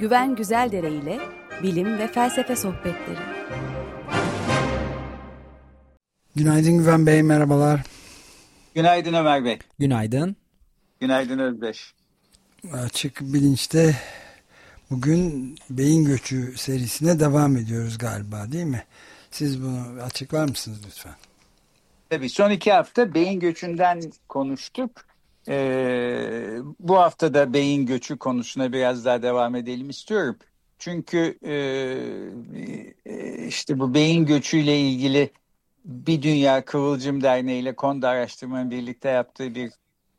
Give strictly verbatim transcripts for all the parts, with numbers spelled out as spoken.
Güven Güzeldere ile bilim ve felsefe sohbetleri. Günaydın Güven Bey, merhabalar. Günaydın Ömer Bey. Günaydın. Günaydın Özdeş. Açık Bilinç'te bugün beyin göçü serisine devam ediyoruz galiba, değil mi? Siz bunu açıklar mısınız lütfen? Tabii son iki hafta beyin göçünden konuştuk. Ee, bu hafta da beyin göçü konusuna biraz daha devam edelim istiyorum. Çünkü e, işte bu beyin göçüyle ilgili Bir Dünya Kıvılcım Derneği ile Konda Araştırma'nın birlikte yaptığı bir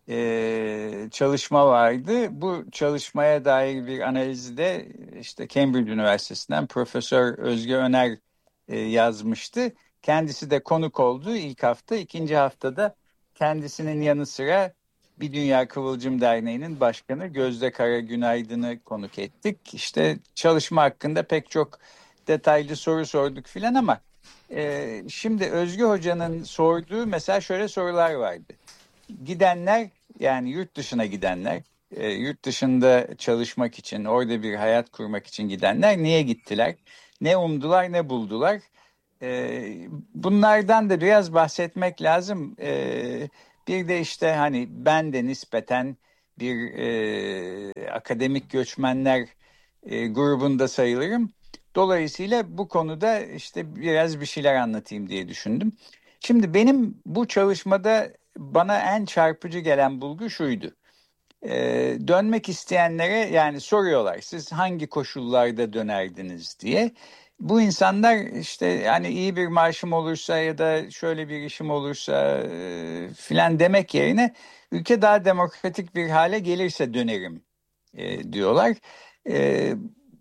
e, çalışma vardı. Bu çalışmaya dair bir analizi de işte Cambridge Üniversitesi'nden Profesör Özge Öner e, yazmıştı. Kendisi de konuk oldu ilk hafta. İkinci haftada kendisinin yanı sıra Bir Dünya Kıvılcım Derneği'nin başkanı Gözde Kara Günaydın'ı konuk ettik. İşte çalışma hakkında pek çok detaylı soru sorduk filan ama e, şimdi Özge Hoca'nın sorduğu mesela şöyle sorular vardı. Gidenler, yani yurt dışına gidenler, e, yurt dışında çalışmak için, orada bir hayat kurmak için gidenler niye gittiler? Ne umdular, ne buldular? E, bunlardan da biraz bahsetmek lazım. E, bir de işte hani ben de nispeten bir e, akademik göçmenler e, grubunda sayılırım. Dolayısıyla bu konuda işte biraz bir şeyler anlatayım diye düşündüm. Şimdi benim bu çalışmada bana en çarpıcı gelen bulgu şuydu. Ee, dönmek isteyenlere yani soruyorlar siz hangi koşullarda dönerdiniz diye. Bu insanlar işte yani iyi bir maaşım olursa ya da şöyle bir işim olursa e, filan demek yerine ülke daha demokratik bir hale gelirse dönerim e, diyorlar. E,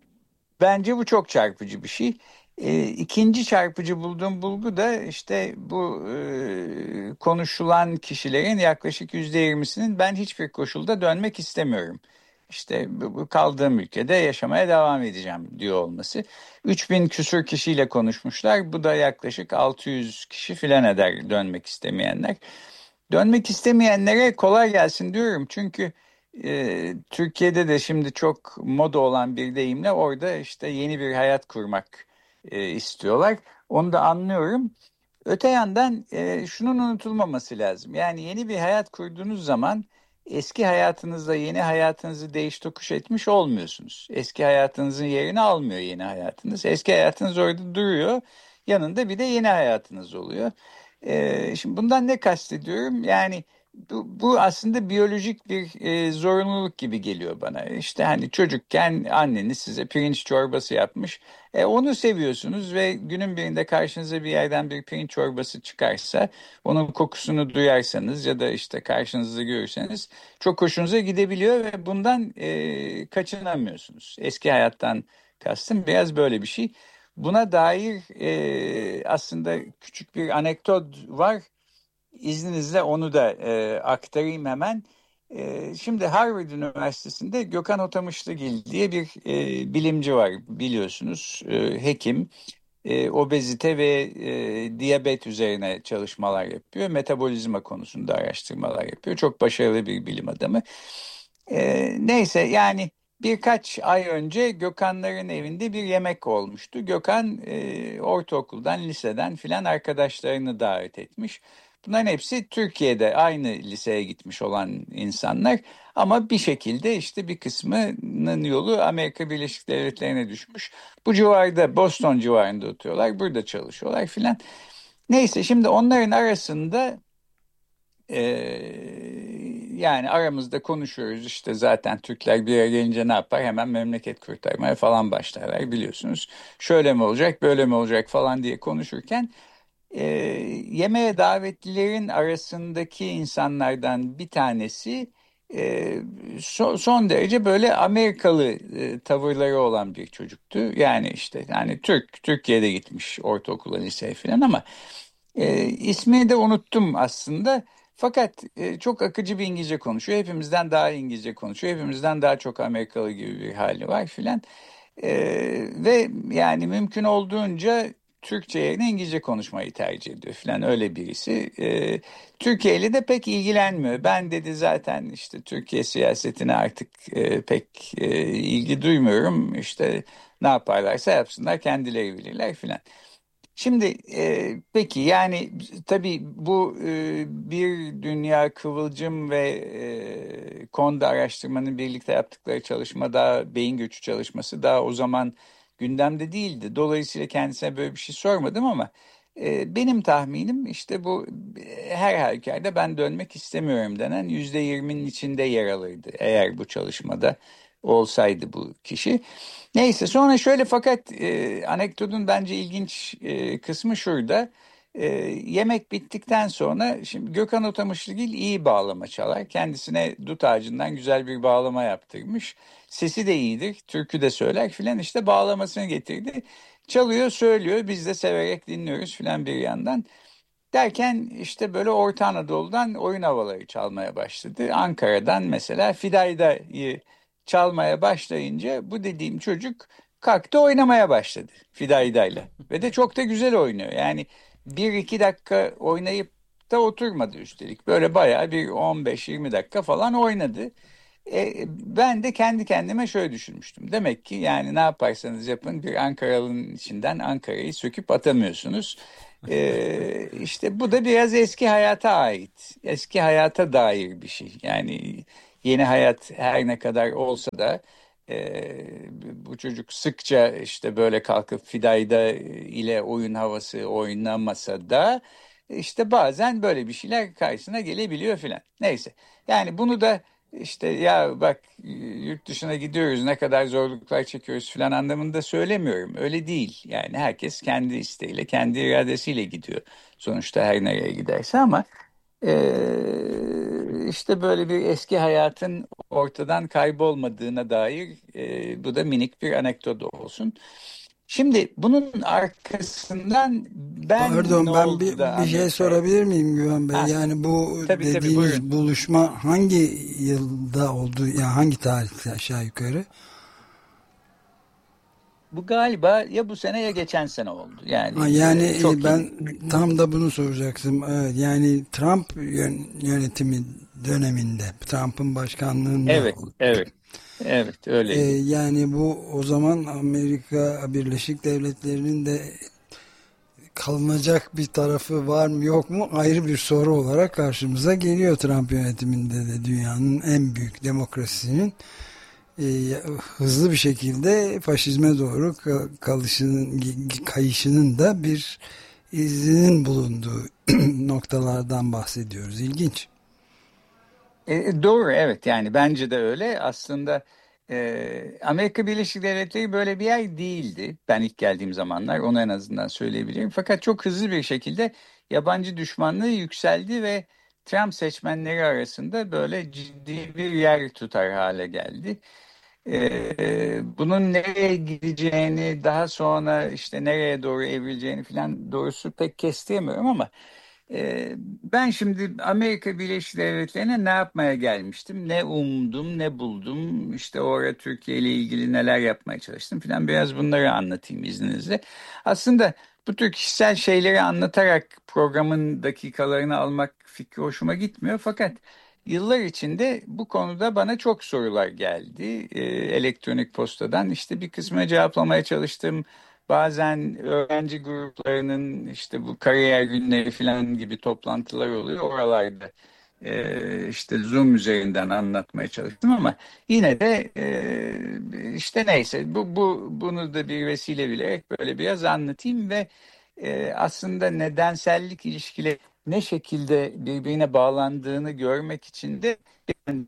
Bence bu çok çarpıcı bir şey. E, ikinci çarpıcı bulduğum bulgu da işte bu e, konuşulan kişilerin yaklaşık yüzde yirmisinin ben hiçbir koşulda dönmek istemiyorum. İşte bu, bu kaldığım ülkede yaşamaya devam edeceğim diyor olması. üç bin küsur kişiyle konuşmuşlar. Bu da yaklaşık altı yüz kişi filan eder dönmek istemeyenler. Dönmek istemeyenlere kolay gelsin diyorum. Çünkü e, Türkiye'de de şimdi çok moda olan bir deyimle orada işte yeni bir hayat kurmak e, istiyorlar. Onu da anlıyorum. Öte yandan e, şunun unutulmaması lazım. Yani yeni bir hayat kurduğunuz zaman eski hayatınızla yeni hayatınızı değiş tokuş etmiş olmuyorsunuz. Eski hayatınızın yerini almıyor yeni hayatınız. Eski hayatınız orada duruyor. Yanında bir de yeni hayatınız oluyor. E, şimdi bundan ne kastediyorum? Yani bu, bu aslında biyolojik bir e, zorunluluk gibi geliyor bana. İşte hani çocukken anneniz size pirinç çorbası yapmış. E, onu seviyorsunuz ve günün birinde karşınıza bir yerden bir pirinç çorbası çıkarsa, onun kokusunu duyarsanız ya da işte karşınızda görürseniz çok hoşunuza gidebiliyor ve bundan e, kaçınamıyorsunuz. Eski hayattan kastım biraz böyle bir şey. Buna dair e, aslında küçük bir anekdot var. İzninizle onu da e, aktarayım hemen. E, şimdi Harvard Üniversitesi'nde Gökhan Otamışlıgil diye bir e, bilimci var biliyorsunuz. E, hekim, e, obezite ve e, diyabet üzerine çalışmalar yapıyor. Metabolizma konusunda araştırmalar yapıyor. Çok başarılı bir bilim adamı. E, neyse yani birkaç ay önce Gökhanların evinde bir yemek olmuştu. Gökhan e, ortaokuldan, liseden filan arkadaşlarını davet etmiş. Bunların hepsi Türkiye'de aynı liseye gitmiş olan insanlar ama bir şekilde işte bir kısmının yolu Amerika Birleşik Devletleri'ne düşmüş. Bu civarda, Boston civarında oturuyorlar, burada çalışıyorlar filan. Neyse şimdi onların arasında e, yani aramızda konuşuyoruz işte zaten Türkler bir araya gelince ne yapar? Hemen memleket kurtarmaya falan başlarlar biliyorsunuz. Şöyle mi olacak, böyle mi olacak falan diye konuşurken e, yemeğe davetlilerin arasındaki insanlardan bir tanesi e, so, son derece böyle Amerikalı e, tavırları olan bir çocuktu. Yani işte yani Türk, Türkiye'de gitmiş ortaokula, liseye falan ama e, ismini de unuttum aslında. Fakat e, çok akıcı bir İngilizce konuşuyor. Hepimizden daha iyi İngilizce konuşuyor. Hepimizden daha çok Amerikalı gibi bir hali var filan. E, ve yani mümkün olduğunca Türkçe yerine İngilizce konuşmayı tercih ediyor falan, öyle birisi. E, Türkiye ile de pek ilgilenmiyor. Ben dedi zaten işte Türkiye siyasetine artık e, pek e, ilgi duymuyorum. İşte ne yaparlarsa yapsınlar, kendileri bilirler falan. Şimdi e, peki yani tabii bu e, bir dünya kıvılcım ve e, Konda araştırmanın birlikte yaptıkları çalışma, daha beyin göçü çalışması daha o zaman gündemde değildi. Dolayısıyla kendisine böyle bir şey sormadım ama e, benim tahminim işte bu e, her halükarda ben dönmek istemiyorum denen yüzde yirminin içinde yer alırdı eğer bu çalışmada olsaydı bu kişi. Neyse sonra şöyle, fakat e, anekdotun bence ilginç e, kısmı şurada. E, yemek bittikten sonra şimdi Gökhan Otamışlıgil iyi bağlama çalar. Kendisine dut ağacından güzel bir bağlama yaptırmış. Sesi de iyidir, türkü de söyler filan, işte bağlamasını getirdi. Çalıyor, söylüyor, biz de severek dinliyoruz filan bir yandan. Derken işte böyle Orta Anadolu'dan oyun havaları çalmaya başladı. Ankara'dan mesela Fidayda'yı çalmaya başlayınca bu dediğim çocuk kalktı oynamaya başladı Fidayda'yla. Ve de çok da güzel oynuyor. Yani bir iki dakika oynayıp da oturmadı üstelik. Böyle bayağı bir on beş yirmi dakika falan oynadı. E, ben de kendi kendime şöyle düşünmüştüm. Demek ki yani ne yaparsanız yapın bir Ankaralı'nın içinden Ankara'yı söküp atamıyorsunuz. E, işte bu da biraz eski hayata ait, eski hayata dair bir şey. Yani yeni hayat her ne kadar olsa da e, bu çocuk sıkça işte böyle kalkıp Fidayda ile oyun havası oynamasa da işte bazen böyle bir şeyler karşısına gelebiliyor filan. Neyse, yani bunu da işte ya bak yurt dışına gidiyoruz ne kadar zorluklar çekiyoruz falan anlamında söylemiyorum. Öyle değil. Yani herkes kendi isteğiyle, kendi iradesiyle gidiyor. Sonuçta her nereye giderse ama eee, işte böyle bir eski hayatın ortadan kaybolmadığına dair eee, bu da minik bir anekdot olsun. Şimdi bunun arkasından ben ne Pardon, ben bir, oldu da bir şey Amerika'ya... sorabilir miyim Güven Bey? Ha, Yani bu tabii tabii, dediğiniz buyurun. buluşma hangi yılda oldu? Yani hangi tarihte aşağı yukarı? Bu galiba ya bu sene ya geçen sene oldu. Yani Ha, yani e, e, çok ben yeni. tam da bunu soracaktım. Evet, yani Trump yön- yönetimi döneminde, Trump'ın başkanlığında Evet, oldu. evet, evet E, öyleydi. yani bu o zaman Amerika Birleşik Devletleri'nin de kalınacak bir tarafı var mı yok mu ayrı bir soru olarak karşımıza geliyor. Trump yönetiminde de dünyanın en büyük demokrasisinin e, hızlı bir şekilde faşizme doğru ka- kalışının kayışının da bir izinin bulunduğu noktalardan bahsediyoruz. İlginç. E, doğru, evet, yani bence de öyle. Aslında e, Amerika Birleşik Devletleri böyle bir yer değildi. Ben ilk geldiğim zamanlar onu en azından söyleyebilirim. Fakat çok hızlı bir şekilde yabancı düşmanlığı yükseldi ve Trump seçmenleri arasında böyle ciddi bir yer tutar hale geldi. Ee, bunun nereye gideceğini, daha sonra işte nereye doğru evrileceğini falan doğrusu pek kestiremiyorum ama e, ben şimdi Amerika Birleşik Devletleri'ne ne yapmaya gelmiştim, ne umdum, ne buldum, işte orada Türkiye ile ilgili neler yapmaya çalıştım falan, biraz bunları anlatayım izninizle. Aslında bu tür kişisel şeyleri anlatarak programın dakikalarını almak fikri hoşuma gitmiyor, fakat yıllar içinde bu konuda bana çok sorular geldi. Ee, elektronik postadan işte bir kısmına cevaplamaya çalıştım. Bazen öğrenci gruplarının işte bu kariyer günleri falan gibi toplantılar oluyor. Oralarda e, işte Zoom üzerinden anlatmaya çalıştım ama yine de e, işte neyse bu, bu bunu da bir vesile bilerek böyle biraz anlatayım ve e, aslında nedensellik ilişkileri ne şekilde birbirine bağlandığını görmek için de bir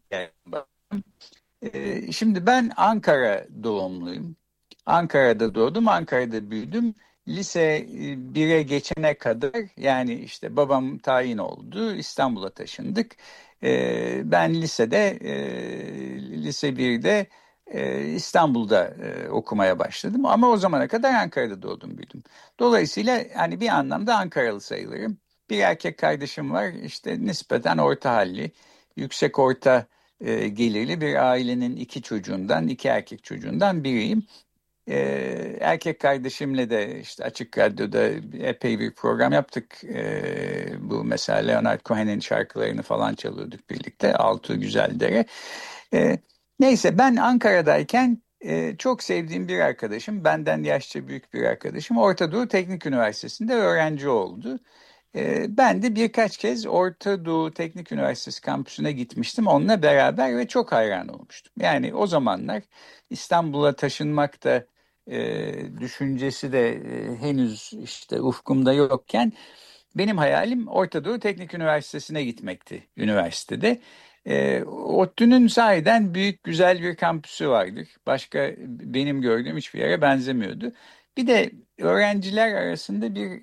Ee, şimdi ben Ankara doğumluyum. Ankara'da doğdum, Ankara'da büyüdüm. Lise e, bire geçene kadar yani işte babam tayin oldu, İstanbul'a taşındık. Ee, ben lisede, e, lise birde e, İstanbul'da e, okumaya başladım. Ama o zamana kadar Ankara'da doğdum, büyüdüm. Dolayısıyla hani bir anlamda Ankaralı sayılırım. Bir erkek kardeşim var, işte nispeten orta halli, yüksek orta e, gelirli bir ailenin iki çocuğundan, iki erkek çocuğundan biriyim. E, erkek kardeşimle de işte Açık Radyo'da epey bir program yaptık. E, bu mesela Leonard Cohen'in şarkılarını falan çalıyorduk birlikte. Altuğ Güzeldere. E, neyse ben Ankara'dayken e, çok sevdiğim bir arkadaşım, benden yaşça büyük bir arkadaşım Orta Doğu Teknik Üniversitesi'nde öğrenci oldu. Ee, Ben de birkaç kez Orta Doğu Teknik Üniversitesi kampüsüne gitmiştim onunla beraber ve çok hayran olmuştum. Yani o zamanlar İstanbul'a taşınmak da e, düşüncesi de e, henüz işte ufkumda yokken benim hayalim Orta Doğu Teknik Üniversitesi'ne gitmekti üniversitede. E, ODTÜ'nün sahiden büyük güzel bir kampüsü vardı. Başka benim gördüğüm hiçbir yere benzemiyordu. Bir de öğrenciler arasında bir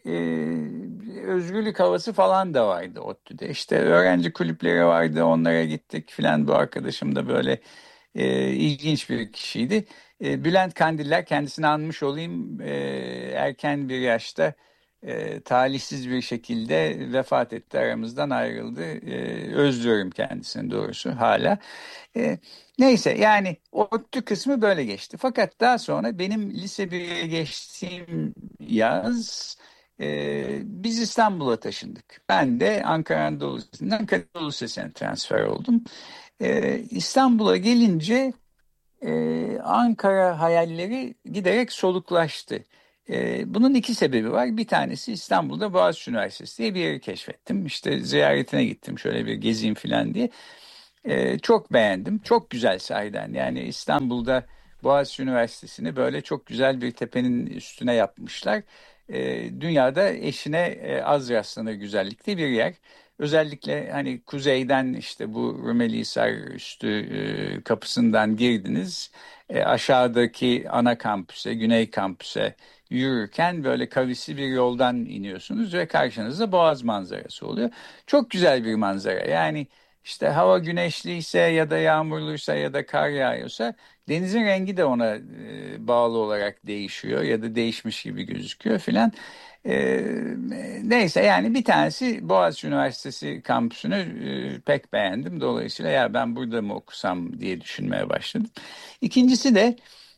e, özgürlük havası falan da vardı ODTÜ'de. İşte öğrenci kulüpleri vardı, onlara gittik filan. Bu arkadaşım da böyle e, ilginç bir kişiydi. E, Bülent Kandiller, kendisini anmış olayım, e, erken bir yaşta e, talihsiz bir şekilde vefat etti, aramızdan ayrıldı. E, özlüyorum kendisini doğrusu hala. E, neyse yani ODTÜ kısmı böyle geçti. Fakat daha sonra benim lise bire geçtiğim yaz e, biz İstanbul'a taşındık. Ben de Ankara Anadolu Lisesi'nden Anadolu Lisesi'ne transfer oldum. E, İstanbul'a gelince ee, Ankara hayalleri giderek soluklaştı. Ee, bunun iki sebebi var. Bir tanesi, İstanbul'da Boğaziçi Üniversitesi diye bir yeri keşfettim. İşte ziyaretine gittim, şöyle bir gezeyim falan diye. Ee, çok beğendim. Çok güzel sahiden. Yani İstanbul'da Boğaziçi Üniversitesi'ni böyle çok güzel bir tepenin üstüne yapmışlar. Ee, dünyada eşine e, az rastlanır güzellikte bir yer. Özellikle hani kuzeyden işte bu Rumelihisar üstü e, kapısından girdiniz. E, aşağıdaki ana kampüse, güney kampüse yürürken böyle kavisli bir yoldan iniyorsunuz ve karşınızda Boğaz manzarası oluyor. Çok güzel bir manzara. Yani işte hava güneşliyse ya da yağmurluysa ya da kar yağıyorsa denizin rengi de ona e, bağlı olarak değişiyor ya da değişmiş gibi gözüküyor filan. E, neyse yani bir tanesi Boğaziçi Üniversitesi kampüsünü e, pek beğendim. Dolayısıyla ya ben burada mı okusam diye düşünmeye başladım. İkincisi de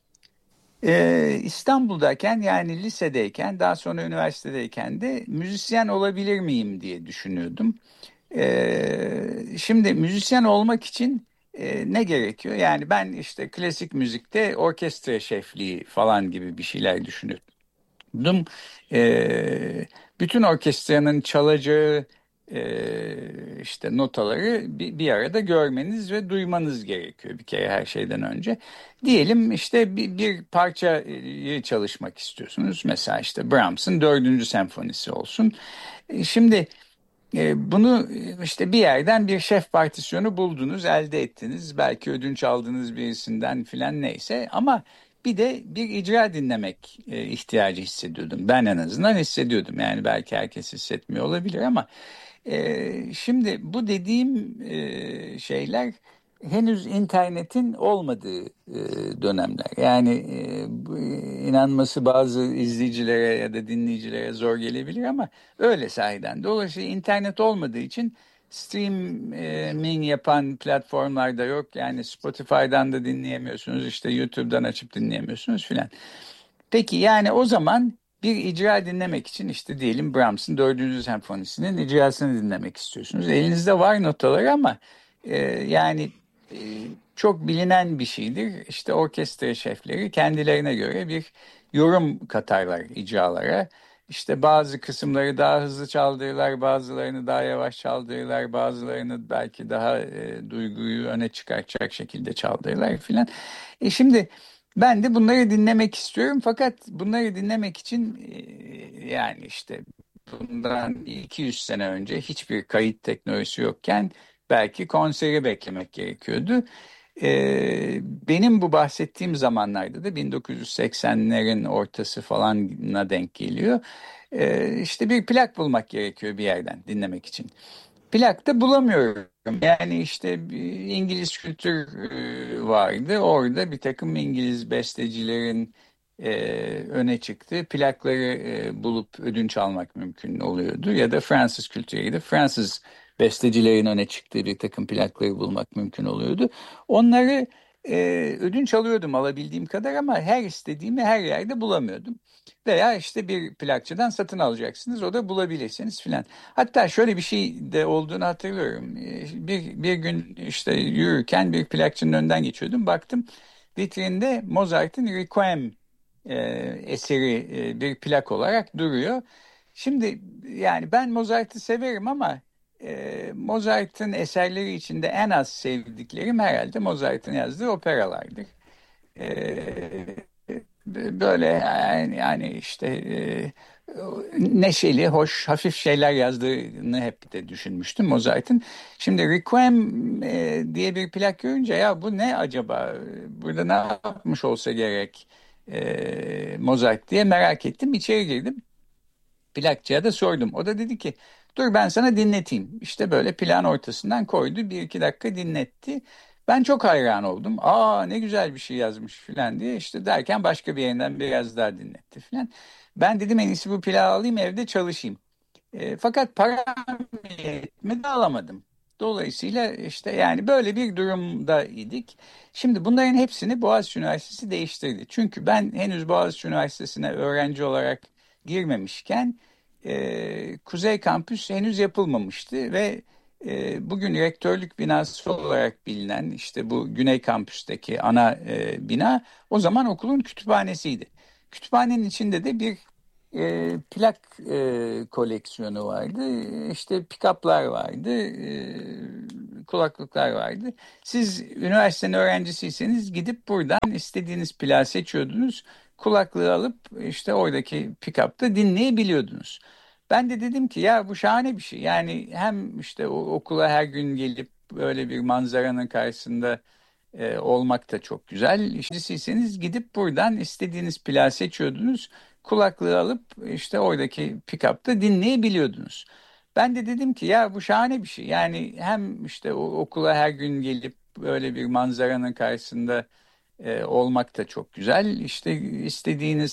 e, İstanbul'dayken, yani lisedeyken, daha sonra üniversitedeyken de müzisyen olabilir miyim diye düşünüyordum. Ee, şimdi müzisyen olmak için e, ne gerekiyor? Yani ben işte klasik müzikte orkestra şefliği falan gibi bir şeyler düşünüyordum. Ee, bütün orkestranın çalacağı e, işte notaları bir, bir arada görmeniz ve duymanız gerekiyor bir kere her şeyden önce. Diyelim işte bir, bir parçayı çalışmak istiyorsunuz. Mesela işte Brahms'ın dördüncü senfonisi olsun. E, Şimdi e, bunu e, işte bir yerden bir şef partisyonu buldunuz, elde ettiniz. Belki ödünç aldığınız birisinden filan, neyse. Ama bir de bir icra dinlemek e, ihtiyacı hissediyordum. Ben en azından hissediyordum. Yani belki herkes hissetmiyor olabilir ama e, şimdi bu dediğim e, şeyler henüz internetin olmadığı e, dönemler. Yani e, bu, inanması bazı izleyicilere ya da dinleyicilere zor gelebilir ama öyle sahiden. Dolayısıyla internet olmadığı için streaming yapan platformlar da yok. Yani Spotify'dan da dinleyemiyorsunuz, işte YouTube'dan açıp dinleyemiyorsunuz filan. Peki yani o zaman bir icra dinlemek için işte diyelim Brahms'ın dördüncü senfonisinin icrasını dinlemek istiyorsunuz. Elinizde var notaları ama e, yani e, çok bilinen bir şeydir. İşte orkestra şefleri kendilerine göre bir yorum katarlar icralara. İşte bazı kısımları daha hızlı çaldırırlar, bazılarını daha yavaş çaldırırlar, bazılarını belki daha e, duyguyu öne çıkartacak şekilde çaldırırlar filan. E şimdi ben de bunları dinlemek istiyorum, fakat bunları dinlemek için e, yani işte bundan iki yüz sene önce hiçbir kayıt teknolojisi yokken belki konseri beklemek gerekiyordu. E, benim bu bahsettiğim zamanlarda da bin dokuz yüz seksenlerin ortası falanına denk geliyor. E, işte bir plak bulmak gerekiyor bir yerden dinlemek için. Plak da bulamıyorum. Yani işte bir İngiliz kültür e, vardı. Orada bir takım İngiliz bestecilerin e, öne çıktığı plakları e, bulup ödünç almak mümkün oluyordu. Ya da Fransız kültürüydü. Fransız bestecilerin öne çıktığı bir takım plakları bulmak mümkün oluyordu. Onları e, ödünç alıyordum alabildiğim kadar ama her istediğimi her yerde bulamıyordum. Veya işte bir plakçıdan satın alacaksınız, o da bulabilirsiniz filan. Hatta şöyle bir şey de olduğunu hatırlıyorum. E, Bir, bir gün işte yürürken bir plakçının önünden geçiyordum. Baktım vitrinde Mozart'ın Requiem e, eseri e, bir plak olarak duruyor. Şimdi yani ben Mozart'ı severim ama e, Mozart'ın eserleri içinde en az sevdiklerim herhalde Mozart'ın yazdığı operalardır. E, Böyle yani, yani işte e, neşeli, hoş, hafif şeyler yazdığını hep de düşünmüştüm Mozart'ın. Şimdi Requiem e, diye bir plak görünce ya bu ne acaba? Burada ne yapmış olsa gerek e, Mozart diye merak ettim. İçeri girdim. Plakçıya da sordum. O da dedi ki dur ben sana dinleteyim. İşte böyle plan ortasından koydu. Bir iki dakika dinletti. Ben çok hayran oldum. Aa ne güzel bir şey yazmış filan diye. İşte derken başka bir yerinden biraz daha dinletti filan. Ben dedim en iyisi bu plağı alayım evde çalışayım. E, fakat param yetmedi alamadım. Dolayısıyla işte yani böyle bir durumda idik. Şimdi bunların hepsini Boğaziçi Üniversitesi değiştirdi. Çünkü ben henüz Boğaziçi Üniversitesi'ne öğrenci olarak girmemişken e, Kuzey Kampüs henüz yapılmamıştı ve e, bugün rektörlük binası olarak bilinen işte bu Güney Kampüs'teki ana e, bina o zaman okulun kütüphanesiydi. Kütüphanenin içinde de bir e, plak e, koleksiyonu vardı. İşte pick-up'lar vardı. E, kulaklıklar vardı. Siz üniversitenin öğrencisiyseniz gidip buradan istediğiniz plağı seçiyordunuz. Kulaklığı alıp işte oradaki pick-up'ta dinleyebiliyordunuz. Ben de dedim ki ya bu şahane bir şey. Yani hem işte o, okula her gün gelip böyle bir manzaranın karşısında e, olmak da çok güzel. İşçisiyseniz gidip buradan istediğiniz plağı seçiyordunuz. Kulaklığı alıp işte oradaki pick-up'ta dinleyebiliyordunuz. Ben de dedim ki ya bu şahane bir şey. Yani hem işte o, okula her gün gelip böyle bir manzaranın karşısında e, olmak da çok güzel. İşte istediğiniz